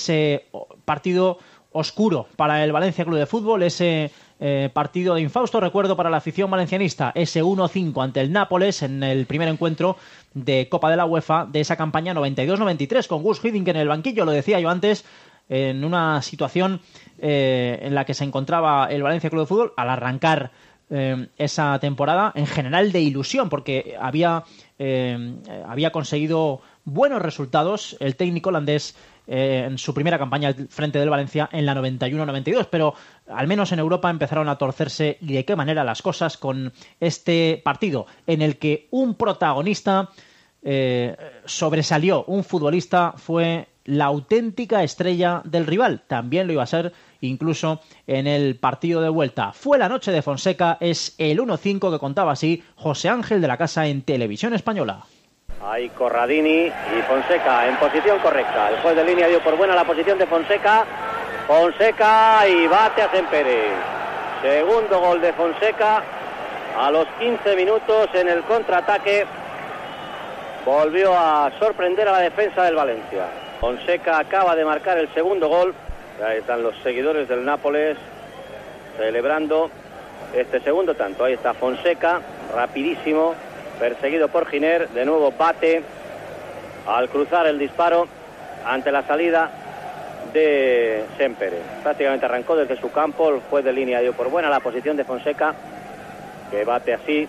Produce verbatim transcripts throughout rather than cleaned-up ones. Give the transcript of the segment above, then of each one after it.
ese partido oscuro para el Valencia Club de Fútbol, ese eh, partido de infausto recuerdo para la afición valencianista, ese uno cinco ante el Nápoles en el primer encuentro de Copa de la UEFA de esa campaña noventa y dos noventa y tres, con Gus Hiddink en el banquillo, lo decía yo antes, en una situación eh, en la que se encontraba el Valencia Club de Fútbol al arrancar eh, esa temporada, en general de ilusión, porque había, eh, había conseguido buenos resultados el técnico holandés eh, en su primera campaña al frente del Valencia en la noventa y uno noventa y dos, pero al menos en Europa empezaron a torcerse, y de qué manera las cosas, con este partido en el que un protagonista eh, sobresalió, un futbolista fue la auténtica estrella del rival. También lo iba a ser incluso en el partido de vuelta. Fue la noche de Fonseca, es el uno cinco que contaba así José Ángel de la Casa en Televisión Española. Ahí Corradini y Fonseca en posición correcta. El juez de línea dio por buena la posición de Fonseca. Fonseca y bate a Sempere. Segundo gol de Fonseca a los quince minutos en el contraataque. Volvió a sorprender a la defensa del Valencia. Fonseca acaba de marcar el segundo gol. Ahí están los seguidores del Nápoles celebrando este segundo tanto. Ahí está Fonseca, rapidísimo, perseguido por Giner. De nuevo bate al cruzar el disparo ante la salida de Sempere. Prácticamente arrancó desde su campo. El juez de línea dio por buena la posición de Fonseca, que bate así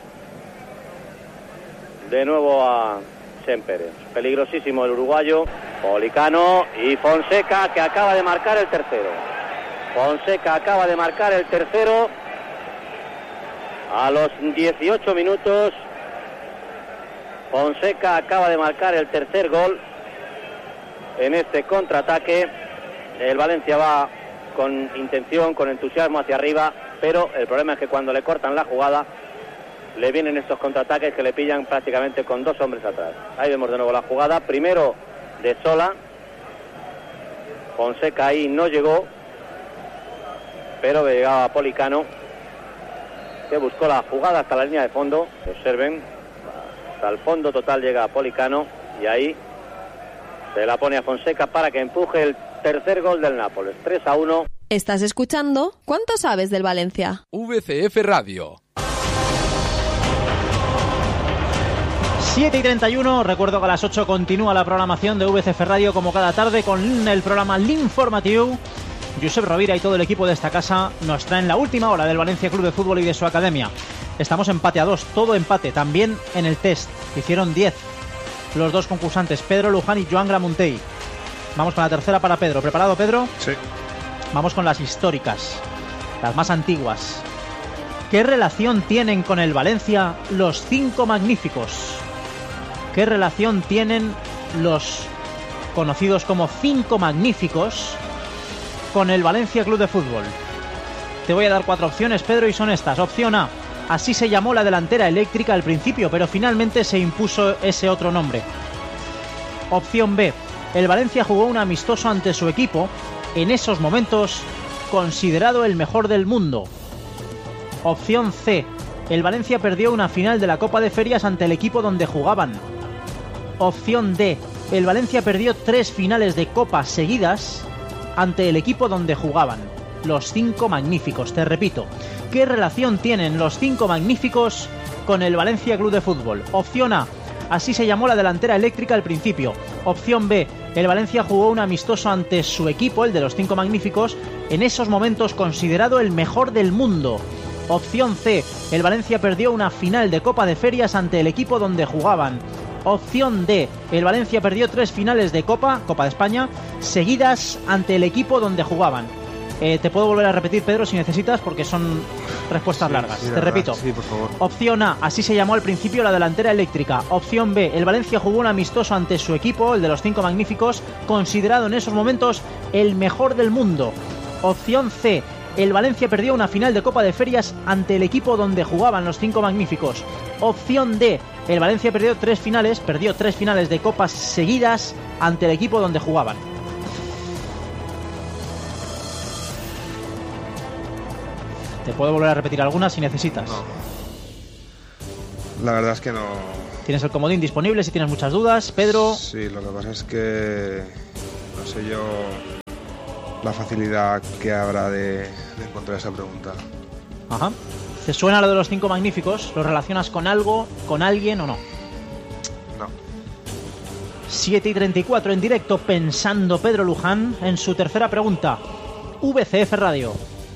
de nuevo a Sempere. Peligrosísimo el uruguayo. Policano y Fonseca, que acaba de marcar el tercero. Fonseca acaba de marcar el tercero a los dieciocho minutos. Fonseca acaba de marcar el tercer gol en este contraataque. El Valencia va con intención, con entusiasmo hacia arriba, pero el problema es que cuando le cortan la jugada le vienen estos contraataques que le pillan prácticamente con dos hombres atrás. Ahí vemos de nuevo la jugada, primero de Sola. Fonseca ahí no llegó, pero llegaba Policano, que buscó la jugada hasta la línea de fondo. Observen, hasta el fondo total llega Policano, y ahí se la pone a Fonseca para que empuje el tercer gol del Nápoles. tres a uno. ¿Estás escuchando? ¿Cuánto sabes del Valencia? V C F Radio. siete y treinta y uno, recuerdo que a las ocho continúa la programación de V C F Radio como cada tarde con el programa L'Informatiu. Josep Rovira y todo el equipo de esta casa nos traen la última hora del Valencia Club de Fútbol y de su academia. Estamos empate a dos, todo empate, también en el test. Hicieron diez los dos concursantes, Pedro Luján y Joan Gramuntey. Vamos con la tercera para Pedro. ¿Preparado, Pedro? Sí. Vamos con las históricas, las más antiguas. ¿Qué relación tienen con el Valencia los cinco magníficos? ¿Qué relación tienen los conocidos como cinco magníficos con el Valencia Club de Fútbol? Te voy a dar cuatro opciones, Pedro, y son estas. Opción A: así se llamó la delantera eléctrica al principio, pero finalmente se impuso ese otro nombre. Opción B: el Valencia jugó un amistoso ante su equipo, en esos momentos considerado el mejor del mundo. Opción C: el Valencia perdió una final de la Copa de Ferias ante el equipo donde jugaban. Opción D: el Valencia perdió tres finales de Copa seguidas ante el equipo donde jugaban. Los cinco magníficos, te repito. ¿Qué relación tienen los cinco magníficos con el Valencia Club de Fútbol? Opción A: así se llamó la delantera eléctrica al principio. Opción B: el Valencia jugó un amistoso ante su equipo, el de los cinco magníficos, en esos momentos considerado el mejor del mundo. Opción C: el Valencia perdió una final de Copa de Ferias ante el equipo donde jugaban. Opción D: el Valencia perdió tres finales de Copa, Copa de España, seguidas ante el equipo donde jugaban. Eh, te puedo volver a repetir, Pedro, si necesitas, porque son respuestas sí, largas. Sí, te verdad. repito. Sí, por favor. Opción A: así se llamó al principio la delantera eléctrica. Opción B: el Valencia jugó un amistoso ante su equipo, el de los cinco magníficos, considerado en esos momentos el mejor del mundo. Opción C: el Valencia perdió una final de Copa de Ferias ante el equipo donde jugaban los cinco magníficos. Opción D: el Valencia perdió tres finales, perdió tres finales de Copas seguidas ante el equipo donde jugaban. Te puedo volver a repetir algunas si necesitas. No. La verdad es que no. Tienes el comodín disponible si tienes muchas dudas, Pedro. Sí, lo que pasa es que no sé yo la facilidad que habrá de, de encontrar esa pregunta. Ajá. ¿Te suena lo de los cinco magníficos? ¿Lo relacionas con algo, con alguien o no? No. siete y treinta y cuatro en directo, pensando Pedro Luján en su tercera pregunta. V C F Radio.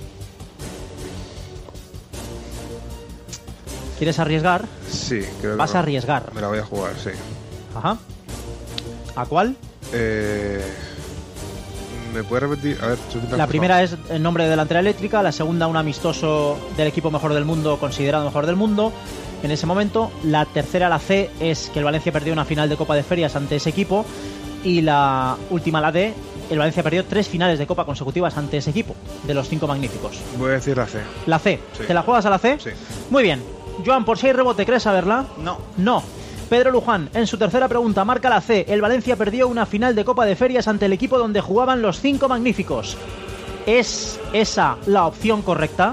¿Quieres arriesgar? Sí, creo que Vas me, a arriesgar. Me la voy a jugar, sí. Ajá. ¿A cuál? Eh, ¿Me puedes repetir? A ver, la primera es el nombre de delantera eléctrica, la segunda un amistoso del equipo mejor del mundo, considerado mejor del mundo en ese momento. La tercera, la C, es que el Valencia perdió una final de Copa de Ferias ante ese equipo. Y la última, la D, el Valencia perdió tres finales de Copa consecutivas ante ese equipo, de los cinco magníficos. Voy a decir la C. La C. Sí. ¿Te la juegas a la C? Sí. Muy bien. Joan, por si hay rebote, ¿crees saberla? No. No. Pedro Luján, en su tercera pregunta, marca la C. El Valencia perdió una final de Copa de Ferias ante el equipo donde jugaban los cinco magníficos. ¿Es esa la opción correcta?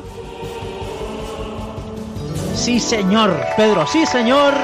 Sí, señor, Pedro, sí, señor.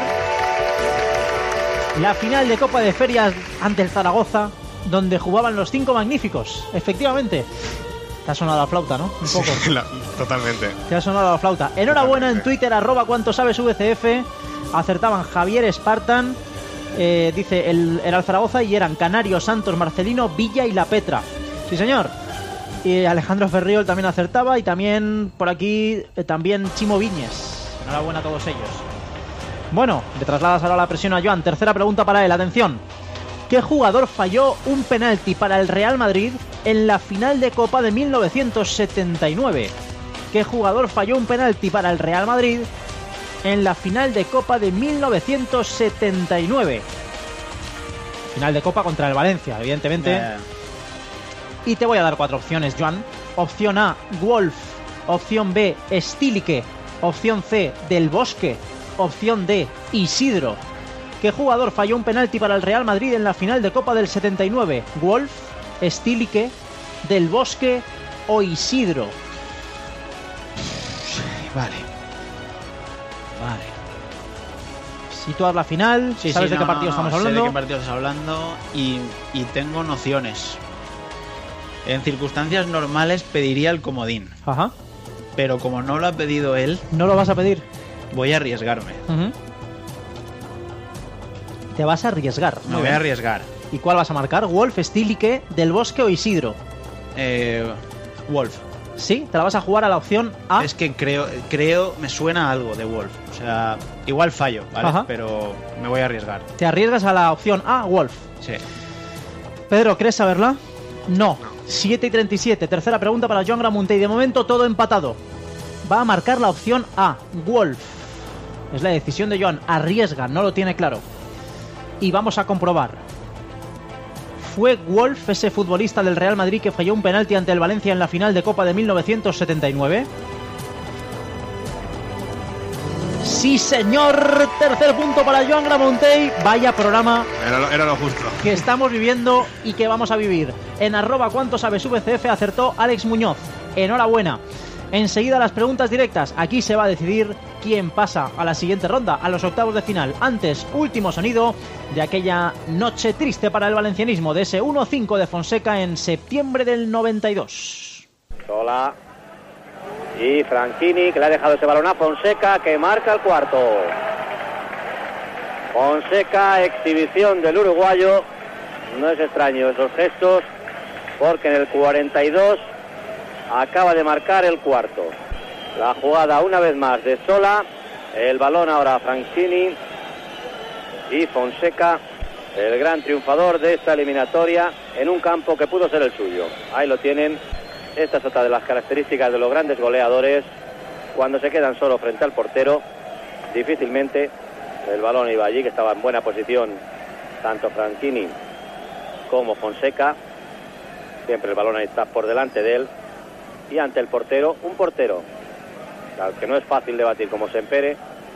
La final de Copa de Ferias ante el Zaragoza, donde jugaban los cinco magníficos. Efectivamente. Te ha sonado la flauta, ¿no? Un poco. Sí, la, totalmente. Te ha sonado la flauta. Enhorabuena. Totalmente. En Twitter, arroba cuánto sabes V C F. Acertaban Javier Espartan, eh, dice el, era el Zaragoza, y eran Canario, Santos, Marcelino, Villa y La Petra. Sí, señor. Y Alejandro Ferriol también acertaba, y también por aquí eh, también Chimo Viñes. Enhorabuena a todos ellos. Bueno, le trasladas ahora la presión a Joan. Tercera pregunta para él. Atención. ¿Qué jugador falló un penalti para el Real Madrid en la final de Copa de mil novecientos setenta y nueve? ¿Qué jugador falló un penalti para el Real Madrid en la final de Copa de mil novecientos setenta y nueve? Final de Copa contra el Valencia, evidentemente. Eh. Y te voy a dar cuatro opciones, Joan. Opción A, Wolf. Opción B, Stilike. Opción C, Del Bosque. Opción D, Isidro. ¿Qué jugador falló un penalti para el Real Madrid en la final de Copa del setenta y nueve? ¿Wolf, Stilike, Del Bosque o Isidro? Vale. Vale. Situar la final, Sí, ¿sabes sí, de no, qué partido no, no, estamos sé hablando? de qué partido estás hablando y, y tengo nociones. En circunstancias normales pediría el comodín, Ajá. pero como no lo ha pedido él, ¿No lo vas a pedir? voy a arriesgarme. Uh-huh. Te vas a arriesgar. Me Muy voy a bien. arriesgar. ¿Y cuál vas a marcar? ¿Wolf, Stilike, Del Bosque o Isidro? Eh, Wolf. ¿Sí? ¿Te la vas a jugar a la opción A? Es que creo, creo, me suena algo de Wolf. O sea, igual fallo, ¿vale? Ajá. Pero me voy a arriesgar. ¿Te arriesgas a la opción A, Wolf? Sí. Pedro, ¿crees saberla? No. siete y treinta y siete. Tercera pregunta para Joan Gramuntey. De momento todo empatado. Va a marcar la opción A, Wolf. Es la decisión de Joan. Arriesga, no lo tiene claro. Y vamos a comprobar. ¿Fue Wolf ese futbolista del Real Madrid que falló un penalti ante el Valencia en la final de Copa de mil novecientos setenta y nueve? Sí, señor. Tercer punto para Joan Gramuntey. Vaya programa Era lo, era lo justo. que estamos viviendo y que vamos a vivir. En arroba cuánto sabes V C F acertó Alex Muñoz. Enhorabuena. Enseguida las preguntas directas. Aquí se va a decidir quién pasa a la siguiente ronda, a los octavos de final. Antes, último sonido de aquella noche triste para el valencianismo, de ese uno cinco de Fonseca en septiembre del noventa y dos. Sola. Y Franchini, que le ha dejado ese balón a Fonseca, que marca el cuarto. Fonseca, exhibición del uruguayo. No es extraño esos gestos, porque en el cuarenta y dos acaba de marcar el cuarto. La jugada una vez más de Sola. El balón ahora a Franchini. Y Fonseca, el gran triunfador de esta eliminatoria en un campo que pudo ser el suyo. Ahí lo tienen. Esta es otra de las características de los grandes goleadores. Cuando se quedan solo frente al portero, difícilmente el balón iba allí, que estaba en buena posición tanto Franchini como Fonseca. Siempre el balón ahí está por delante de él. Y ante el portero, un portero al que no es fácil debatir como Sempere,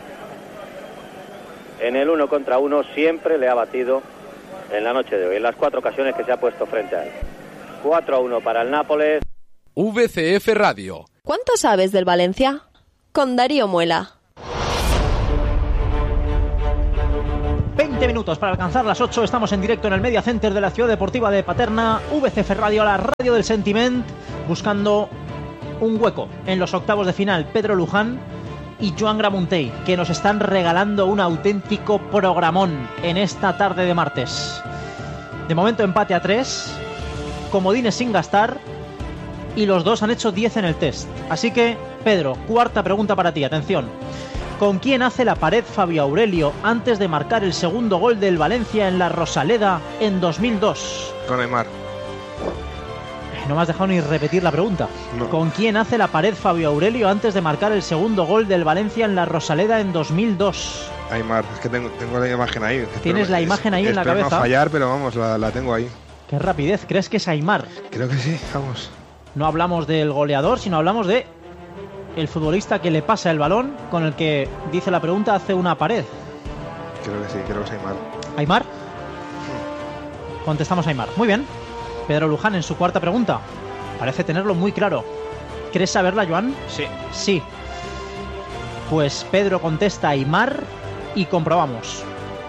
en el uno contra uno siempre le ha batido en la noche de hoy, en las cuatro ocasiones que se ha puesto frente a él. cuatro a uno para el Nápoles. V C F Radio. ¿Cuánto sabes del Valencia? Con Darío Muela. veinte Siete minutos para alcanzar las ocho. Estamos en directo en el Media Center de la Ciudad Deportiva de Paterna. V C F Radio, la radio del sentiment, buscando un hueco en los octavos de final. Pedro Luján y Joan Gramuntey, que nos están regalando un auténtico programón en esta tarde de martes. De momento empate a tres, comodines sin gastar, y los dos han hecho diez en el test. Así que, Pedro, cuarta pregunta para ti, atención. ¿Con quién hace la pared Fabio Aurelio antes de marcar el segundo gol del Valencia en la Rosaleda en dos mil dos? Con Aimar. No me has dejado ni repetir la pregunta. No. ¿Con quién hace la pared Fabio Aurelio antes de marcar el segundo gol del Valencia en la Rosaleda en dos mil dos? Aimar, es que tengo, tengo la imagen ahí. Tienes espero, la imagen ahí es, en la cabeza. No fallar, pero vamos, la, la tengo ahí. Qué rapidez, ¿crees que es Aimar? Creo que sí, vamos. No hablamos del goleador, sino hablamos de el futbolista que le pasa el balón, con el que, dice la pregunta, hace una pared. Creo que sí, creo que es Aimar. ¿Aimar? Contestamos Aimar. Muy bien. Pedro Luján en su cuarta pregunta. Parece tenerlo muy claro. ¿Quieres saberla, Joan? Sí. Sí. Pues Pedro contesta Aimar y comprobamos.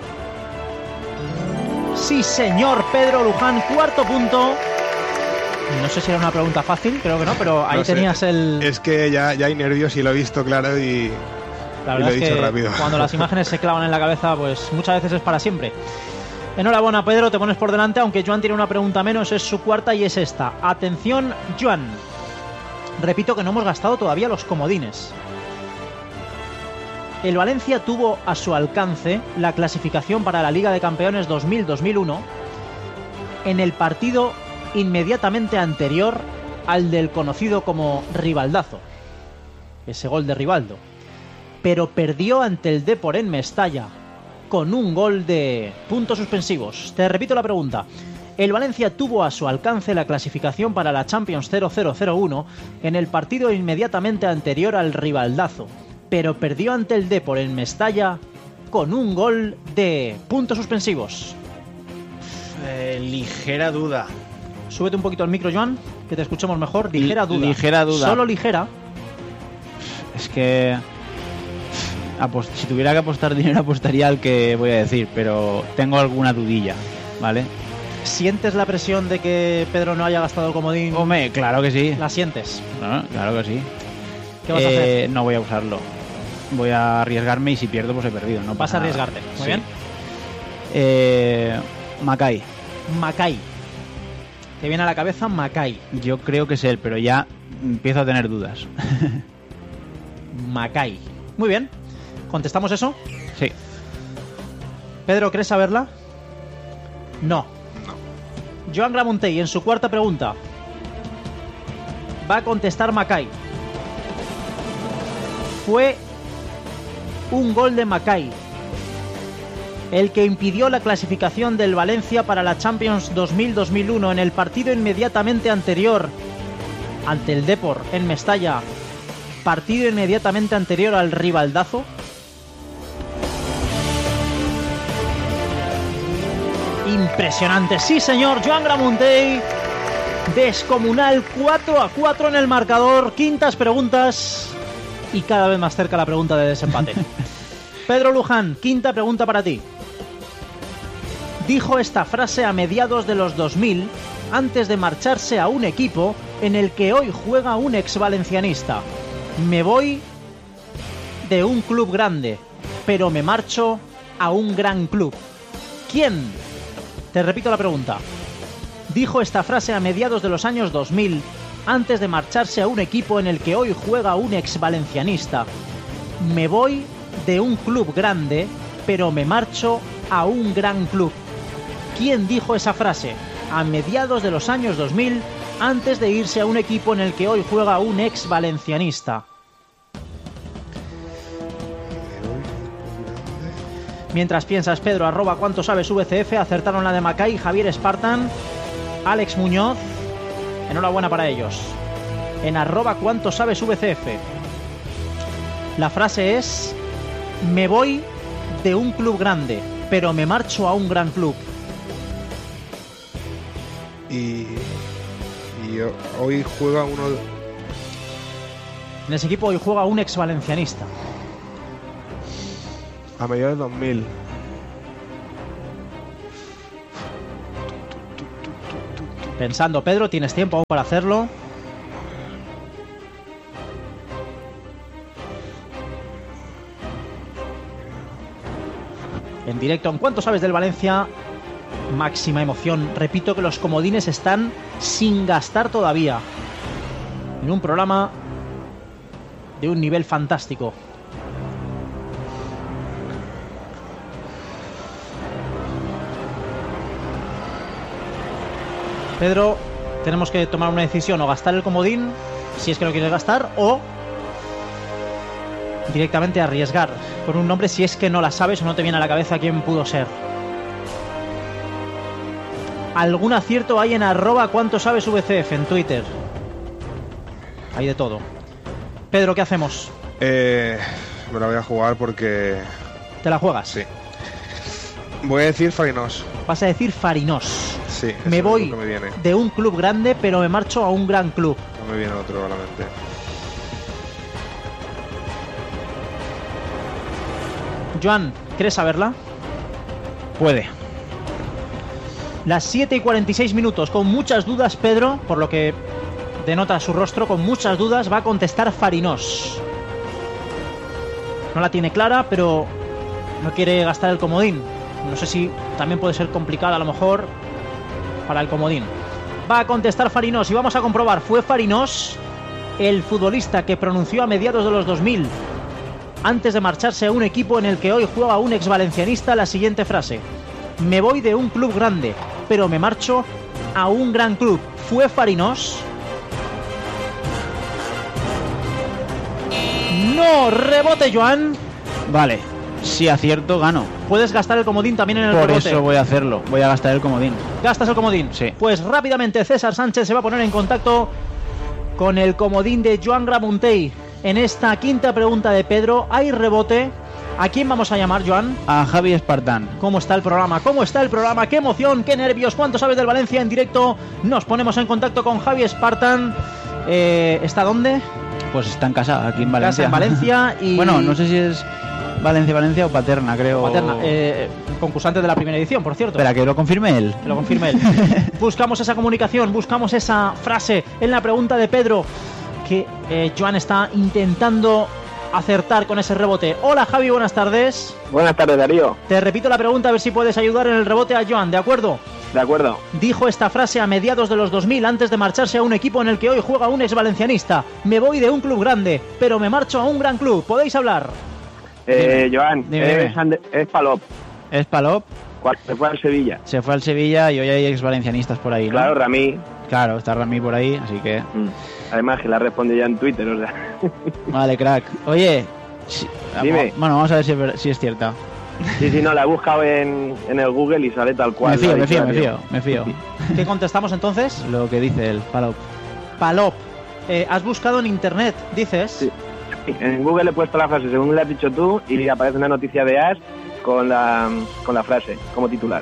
Sí, señor, Pedro Luján, cuarto punto. No sé si era una pregunta fácil, creo que no, pero ahí no sé, tenías el... Es que ya, ya hay nervios y lo he visto claro y, la verdad y lo he es dicho que rápido. Cuando las imágenes se clavan en la cabeza, pues muchas veces es para siempre. Enhorabuena, Pedro, te pones por delante, aunque Joan tiene una pregunta menos, es su cuarta y es esta. Atención, Joan. Repito que no hemos gastado todavía los comodines. El Valencia tuvo a su alcance la clasificación para la Liga de Campeones dos mil dos mil uno en el partido inmediatamente anterior al del conocido como Rivaldazo, ese gol de Rivaldo, pero perdió ante el Depor en Mestalla con un gol de puntos suspensivos. Te repito la pregunta. El Valencia tuvo a su alcance la clasificación para la Champions cero cero cero uno en el partido inmediatamente anterior al Rivaldazo, pero perdió ante el Depor en Mestalla con un gol de puntos suspensivos. Eh, ligera duda. Súbete un poquito al micro, Joan, que te escuchemos mejor. Ligera duda. Ligera duda. Solo ligera. Es que... Apost- si tuviera que apostar dinero, apostaría al que voy a decir, pero tengo alguna dudilla, ¿vale? ¿Sientes la presión de que Pedro no haya gastado el comodín? Hombre, claro que sí. ¿La sientes? No, claro que sí. ¿Qué vas eh, a hacer? No voy a usarlo. Voy a arriesgarme y si pierdo, pues he perdido. No vas a nada. arriesgarte. Muy sí. bien. Eh, Macay. Macay. Te viene a la cabeza Macay. Yo creo que es él, pero ya empiezo a tener dudas. Macay. Muy bien. ¿Contestamos eso? Sí. Pedro, ¿crees saberla? No. Joan Gramuntey, en su cuarta pregunta, va a contestar Macay. Fue un gol de Macay el que impidió la clasificación del Valencia para la Champions dos mil dos mil uno en el partido inmediatamente anterior ante el Depor en Mestalla, partido inmediatamente anterior al Rivaldazo. Impresionante, sí señor, Joan Gramuntey. Descomunal, cuatro a cuatro en el marcador. Quintas preguntas y cada vez más cerca la pregunta de desempate. Pedro Luján, quinta pregunta para ti. Dijo esta frase a mediados de los dos mil antes de marcharse a un equipo en el que hoy juega un ex valencianista. Me voy de un club grande, pero me marcho a un gran club. ¿Quién? Te repito la pregunta. Dijo esta frase a mediados de los años dos mil antes de marcharse a un equipo en el que hoy juega un ex valencianista. Me voy de un club grande, pero me marcho a un gran club. ¿Quién dijo esa frase a mediados de los años dos mil antes de irse a un equipo en el que hoy juega un ex valencianista? Mientras piensas, Pedro, arroba cuánto sabes V C F, acertaron la de Macay, Javier Espartan, Alex Muñoz, enhorabuena para ellos. En arroba cuánto sabes V C F. La frase es: me voy de un club grande, pero me marcho a un gran club. Y, y hoy juega uno... En ese equipo hoy juega un ex valencianista. A mediados de dos mil. Pensando, Pedro, tienes tiempo aún para hacerlo. En directo, ¿en cuánto sabes del Valencia? Máxima emoción. Repito que los comodines están sin gastar todavía. En un programa de un nivel fantástico. Pedro, tenemos que tomar una decisión: o gastar el comodín, si es que lo quieres gastar, o directamente arriesgar con un nombre si es que no la sabes o no te viene a la cabeza quién pudo ser. ¿Algún acierto hay en arroba cuánto sabes V C F en Twitter? Hay de todo. Pedro, ¿qué hacemos? Eh, me la voy a jugar porque... ¿Te la juegas? Sí. Voy a decir Farinos. Vas a decir Farinos. Sí, me voy me viene. de un club grande, pero me marcho a un gran club. No me viene otro a la mente. Joan, ¿quieres saberla? Puede. Las siete y cuarenta y seis minutos, con muchas dudas, Pedro, por lo que denota su rostro, con muchas dudas, va a contestar Farinos. No la tiene clara, pero no quiere gastar el comodín. No sé si también puede ser complicada a lo mejor para el comodín. Va a contestar Farinos y vamos a comprobar. ¿Fue Farinos el futbolista que pronunció a mediados de los dos mil, antes de marcharse a un equipo en el que hoy juega un ex valencianista, la siguiente frase: me voy de un club grande, pero me marcho a un gran club? ¿Fue Farinos? No, rebote, Joan. Vale, si acierto, gano. Puedes gastar el comodín también en el Por rebote. eso voy a hacerlo, voy a gastar el comodín. ¿Gastas el comodín? Sí. Pues rápidamente César Sánchez se va a poner en contacto con el comodín de Joan Gramuntey. En esta quinta pregunta de Pedro, ¿hay rebote? ¿A quién vamos a llamar, Joan? A Javi Espartán. ¿Cómo está el programa? ¿Cómo está el programa? ¡Qué emoción! ¡Qué nervios! ¿Cuánto sabes del Valencia en directo? Nos ponemos en contacto con Javi Espartán. Eh, ¿Está dónde? Pues está en casa, aquí en Valencia. Casa en Valencia y... Bueno, no sé si es Valencia-Valencia o Paterna, creo. Paterna, eh, concursante de la primera edición, por cierto. Espera, que lo confirme él. Que lo confirme él. Buscamos esa comunicación, buscamos esa frase en la pregunta de Pedro, que eh, Joan está intentando acertar con ese rebote. Hola, Javi, buenas tardes. Buenas tardes, Darío. Te repito la pregunta, a ver si puedes ayudar en el rebote a Joan, ¿de acuerdo? De acuerdo. Dijo esta frase a mediados de los dos mil, antes de marcharse a un equipo en el que hoy juega un ex valencianista: me voy de un club grande, pero me marcho a un gran club. ¿Podéis hablar? Eh, Joan, Dime, es, dime. Ande- es Palop. Es Palop. Cuando se fue al Sevilla. Se fue al Sevilla y hoy hay ex valencianistas por ahí, ¿no? Claro, Ramí. Claro, está Rami por ahí, así que... Mm. Además, que la respondió ya en Twitter, o sea. Vale, crack. Oye, si... Dime. Bueno, vamos a ver si es, ver- si es cierta. Sí, sí, no, la he buscado en, en el Google y sale tal cual. Me fío, la me fío, me declaración. fío, me fío. ¿Qué contestamos entonces? Lo que dice el Palop. Palop. Eh, ¿Has buscado en internet, dices? Sí. En Google he puesto la frase según le has dicho tú y aparece una noticia de As con la, con la frase como titular.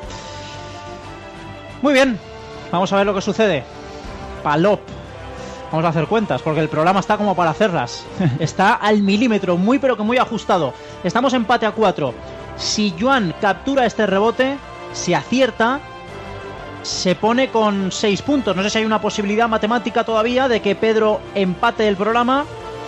Muy bien, vamos a ver lo que sucede. Palop. Vamos a hacer cuentas, porque el programa está como para hacerlas. Está al milímetro, muy pero que muy ajustado. Estamos empate a cuatro. Si Joan captura este rebote, si acierta, se pone con seis puntos. No sé si hay una posibilidad matemática todavía de que Pedro empate el programa.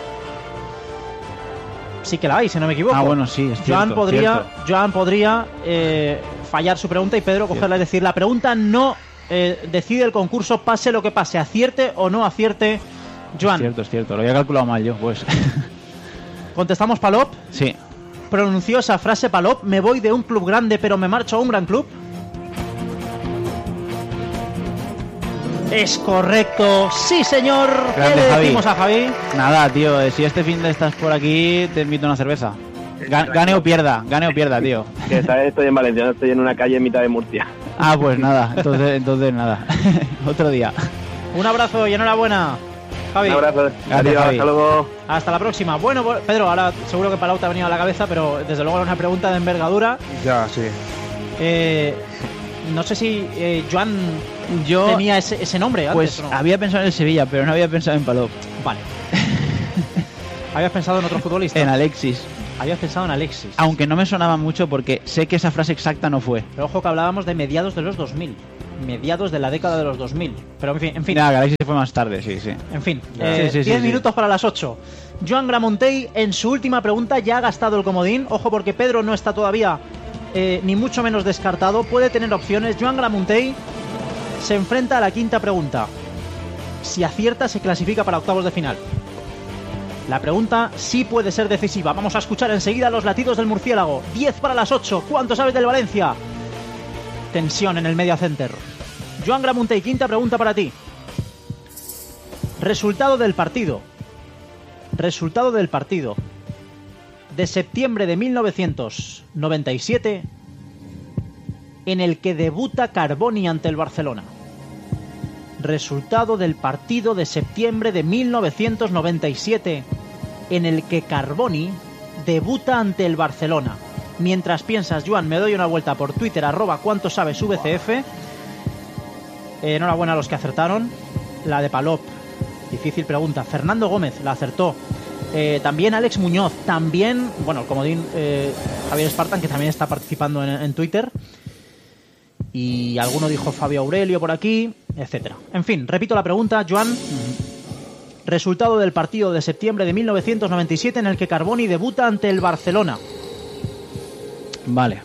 Sí que la hay, si no me equivoco. Ah, bueno, sí, es cierto, Joan podría, cierto. Joan podría eh, fallar su pregunta y Pedro cogerla. Es decir, la pregunta no eh, decide el concurso, pase lo que pase, acierte o no acierte Joan. Es cierto, es cierto. Lo había calculado mal yo, pues. ¿Contestamos Palop? Sí. ¿Pronunció esa frase Palop? ¿Me voy de un club grande pero me marcho a un gran club? Es correcto, sí señor. Grande, ¿Qué le Javi. decimos a Javi? Nada, tío, eh, si este fin de estás por aquí, te invito a una cerveza. Ga- Gane o pierda, gane o pierda, tío. Que esta vez estoy en Valencia, no estoy en una calle en mitad de Murcia. Ah, pues nada, entonces, entonces nada. Otro día. Un abrazo y enhorabuena, Javi. Un abrazo, Darío, Javi. hasta luego. Hasta la próxima. Bueno, bo- Pedro, ahora seguro que Palau te ha venido a la cabeza, pero desde luego era una pregunta de envergadura. Ya, sí. Eh, no sé si eh, Joan Yo, tenía ese, ese nombre antes. pues, ¿o no? había pensado en el Sevilla, pero no había pensado en Palop. Vale. ¿Habías pensado en otro futbolista? En Alexis. Habías pensado en Alexis. Aunque no me sonaba mucho porque sé que esa frase exacta no fue. Pero ojo que hablábamos de mediados de los dos mil. mediados de la década de los dos mil. Pero en fin, en fin. Nada, Galaxy fue más tarde, sí, sí. En fin, Sí, eh, sí, sí, diez sí. minutos para las ocho. Joan Gramuntey en su última pregunta ya ha gastado el comodín. Ojo porque Pedro no está todavía eh, ni mucho menos descartado. Puede tener opciones. Joan Gramuntey se enfrenta a la quinta pregunta. Si acierta se clasifica para octavos de final. La pregunta sí puede ser decisiva. Vamos a escuchar enseguida los latidos del murciélago. diez para las ocho. ¿Cuánto sabes del Valencia? Tensión en el Media Center. Joan Gramuntey, quinta pregunta para ti. Resultado del partido. Resultado del partido. De septiembre de mil novecientos noventa y siete, en el que debuta Carboni ante el Barcelona. Resultado del partido de septiembre de mil novecientos noventa y siete, en el que Carboni debuta ante el Barcelona. Mientras piensas, Joan, me doy una vuelta por Twitter, arroba cuánto sabes V C F. Eh, enhorabuena a los que acertaron. La de Palop, difícil pregunta. Fernando Gómez la acertó. Eh, también Alex Muñoz, también, bueno, el comodín eh, Javier Spartan, que también está participando en, en Twitter. Y alguno dijo Fabio Aurelio por aquí, etcétera. En fin, repito la pregunta, Joan. Resultado del partido de septiembre de mil novecientos noventa y siete en el que Carboni debuta ante el Barcelona. Vale.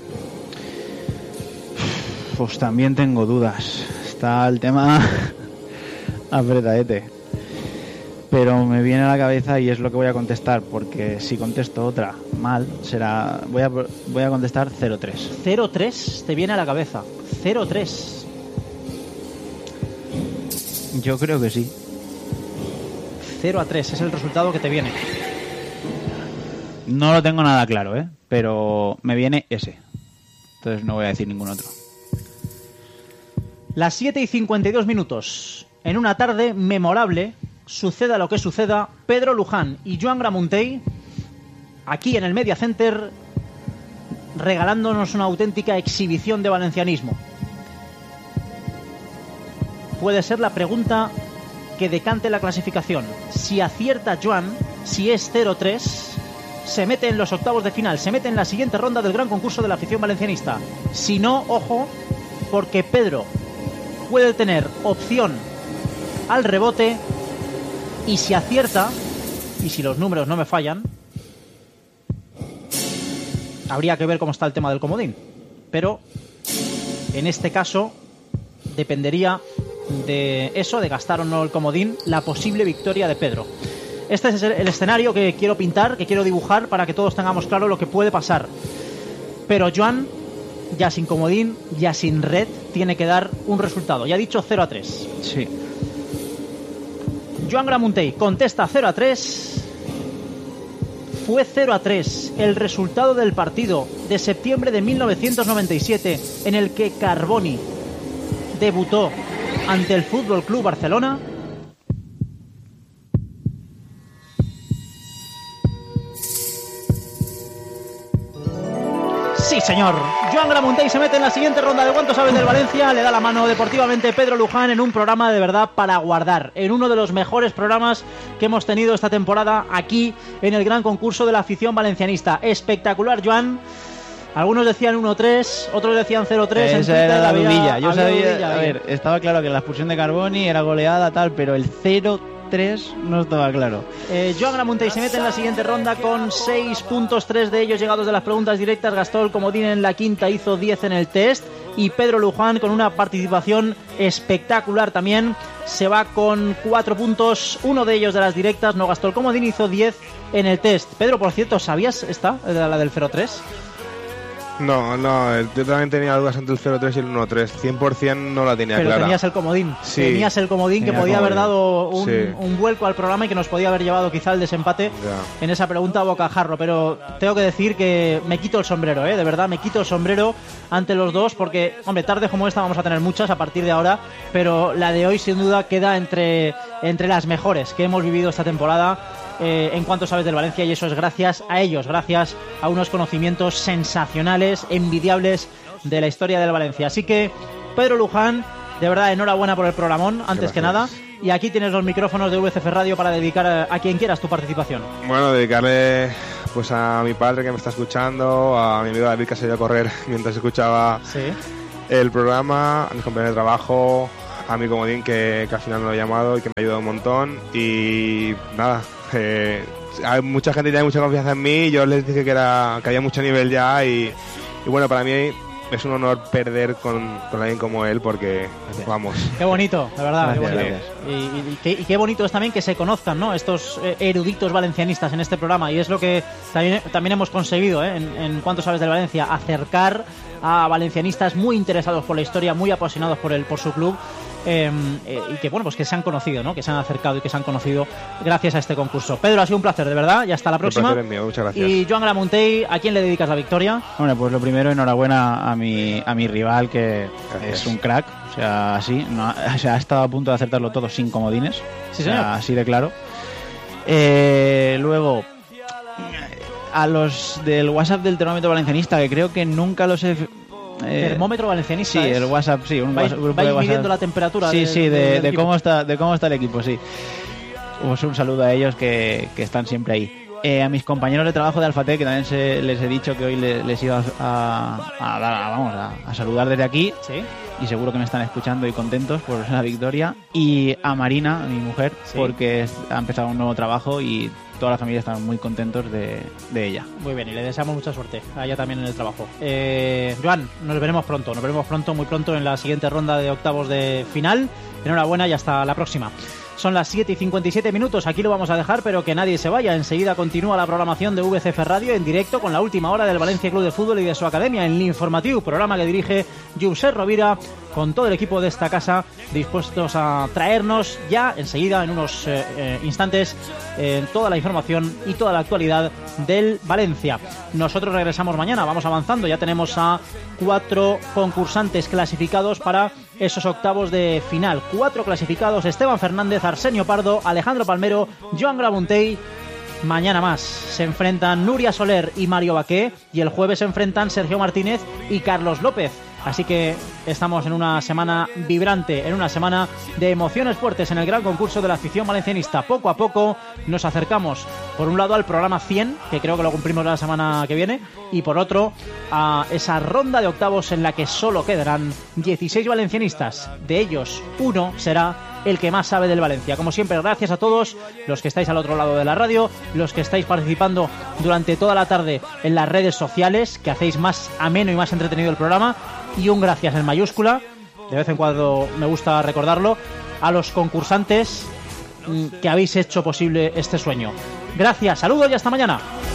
Pues también tengo dudas. Está el tema apretadete. Pero me viene a la cabeza y es lo que voy a contestar, porque si contesto otra mal, será... Voy a, voy a contestar cero tres. cero tres te viene a la cabeza. cero tres. Yo creo que sí. cero a tres es el resultado que te viene. No lo tengo nada claro, ¿eh? Pero me viene ese. Entonces no voy a decir ningún otro. Las siete y cincuenta y dos minutos. En una tarde memorable, suceda lo que suceda, Pedro Luján y Joan Gramuntey, aquí en el Media Center, regalándonos una auténtica exhibición de valencianismo. Puede ser la pregunta que decante la clasificación. Si acierta Joan, si es cero tres, se mete en los octavos de final, se mete en la siguiente ronda del gran concurso de la afición valencianista. Si no, ojo, porque Pedro puede tener opción al rebote, y si acierta, y si los números no me fallan, habría que ver cómo está el tema del comodín. Pero en este caso dependería de eso, de gastar o no el comodín, la posible victoria de Pedro. Este es el escenario que quiero pintar, que quiero dibujar, para que todos tengamos claro lo que puede pasar. Pero Joan, ya sin comodín, ya sin red, tiene que dar un resultado. Ya ha dicho cero a tres. Sí. Joan Gramuntey contesta cero a tres. Fue cero a tres el resultado del partido de septiembre de mil novecientos noventa y siete, en el que Carboni debutó ante el F C Barcelona. Sí, señor. Joan Gramuntey se mete en la siguiente ronda de ¿Cuánto sabes del Valencia? Le da la mano deportivamente Pedro Luján en un programa de verdad para guardar. En uno de los mejores programas que hemos tenido esta temporada aquí en el gran concurso de la afición valencianista. Espectacular, Joan. Algunos decían uno tres, otros decían cero tres. Esa era la había, dudilla. Yo había sabía, dudilla, a ver, estaba claro que la expulsión de Carboni era goleada, tal, pero el cero tres no estaba claro. Eh, Joan Gramuntey se mete en la siguiente ronda con seis puntos, tres de ellos llegados de las preguntas directas. Gastó el comodín en la quinta, hizo diez en el test. Y Pedro Luján, con una participación espectacular también, se va con cuatro puntos, uno de ellos de las directas. No gastó el comodín, hizo diez en el test. Pedro, por cierto, ¿sabías esta, la del cero tres? No, no, yo también tenía dudas entre el cero tres y el uno tres. cien por ciento no la tenía Pero clara. tenías el comodín. Sí. Tenías el comodín que Tenía podía haber comodín. dado un, Sí. un vuelco al programa y que nos podía haber llevado quizá el desempate Ya. en esa pregunta a bocajarro. Pero tengo que decir que me quito el sombrero, ¿eh? De verdad, me quito el sombrero ante los dos porque, hombre, tarde como esta vamos a tener muchas a partir de ahora, pero la de hoy sin duda queda entre, entre las mejores que hemos vivido esta temporada. Eh, en cuanto sabes del Valencia, y eso es gracias a ellos, gracias a unos conocimientos sensacionales, envidiables de la historia del Valencia. Así que, Pedro Luján, de verdad, enhorabuena por el programón, antes Gracias. que nada, y aquí tienes los micrófonos de V C F Radio para dedicar a, a quien quieras tu participación. Bueno, dedicarle pues a mi padre que me está escuchando, a mi amigo David que se ha ido a correr mientras escuchaba Sí. el programa, a mis compañeros de trabajo, a mi comodín que, que al final me lo he llamado y que me ha ayudado un montón. Y nada, eh, hay mucha gente que tiene mucha confianza en mí. Yo les dije que, era, que había mucho nivel ya. Y, y bueno, para mí es un honor perder con, con alguien como él porque, vamos. Qué bonito, la verdad. Gracias, qué bonito. gracias. Y, y, y, qué, y qué bonito es también que se conozcan, ¿no?, estos eh, eruditos valencianistas en este programa. Y es lo que también, también hemos conseguido, ¿eh?, en, en Cuánto Sabes del Valencia, acercar a valencianistas muy interesados por la historia, muy apasionados por el, por su club. Eh, eh, y que bueno, pues que se han conocido, ¿no?, que se han acercado y que se han conocido gracias a este concurso. Pedro, ha sido un placer, de verdad, y hasta la próxima. El placer es mío, muchas gracias. Y Joan Gramuntey, ¿a quién le dedicas la victoria? Bueno, pues lo primero, enhorabuena a mi, a mi rival, que Gracias. es un crack. O sea, así, no, o sea, ha estado a punto de acertarlo todo sin comodines. Sí, o sea, señor. así de claro. Eh, luego, a los del WhatsApp del termómetro valencianista, que creo que nunca los he... Eh, Termómetro valencianista. Sí, es. el WhatsApp, sí, un Vais, WhatsApp- grupo vais de WhatsApp. midiendo la temperatura. Sí, de, sí, de, del de equipo. cómo está, de cómo está el equipo, sí. Pues un saludo a ellos que, que están siempre ahí. Eh, a mis compañeros de trabajo de Alfate, que también se, les he dicho que hoy les, les iba a, a, a- vamos, a, a saludar desde aquí. Sí. Y seguro que me están escuchando y contentos por la victoria. Y a Marina, mi mujer, Sí. porque es- ha empezado un nuevo trabajo y toda la familia están muy contentos de, de ella. Muy bien, y le deseamos mucha suerte a ella también en el trabajo. Eh, Joan, nos veremos pronto, nos veremos pronto, muy pronto en la siguiente ronda de octavos de final. Enhorabuena y hasta la próxima. Son las siete y cincuenta y siete minutos, aquí lo vamos a dejar, pero que nadie se vaya. Enseguida continúa la programación de V C F Radio en directo con la última hora del Valencia Club de Fútbol y de su academia en l'Informatiu, programa que dirige Josep Rovira, con todo el equipo de esta casa dispuestos a traernos ya enseguida, en unos eh, eh, instantes, eh, toda la información y toda la actualidad del Valencia. Nosotros regresamos mañana, vamos avanzando, ya tenemos a cuatro concursantes clasificados para esos octavos de final. Cuatro clasificados: Esteban Fernández, Arsenio Pardo, Alejandro Palmero, Joan Gramuntey. Mañana más se enfrentan Nuria Soler y Mario Baqué, y el jueves se enfrentan Sergio Martínez y Carlos López. Así que estamos en una semana vibrante, en una semana de emociones fuertes en el gran concurso de la afición valencianista. Poco a poco nos acercamos, por un lado, al programa cien, que creo que lo cumplimos la semana que viene, y por otro, a esa ronda de octavos en la que solo quedarán dieciséis valencianistas. De ellos, uno será el que más sabe del Valencia. Como siempre, gracias a todos los que estáis al otro lado de la radio, los que estáis participando durante toda la tarde en las redes sociales, que hacéis más ameno y más entretenido el programa, y un gracias en mayúscula, de vez en cuando me gusta recordarlo, a los concursantes que habéis hecho posible este sueño. Gracias, saludos y hasta mañana.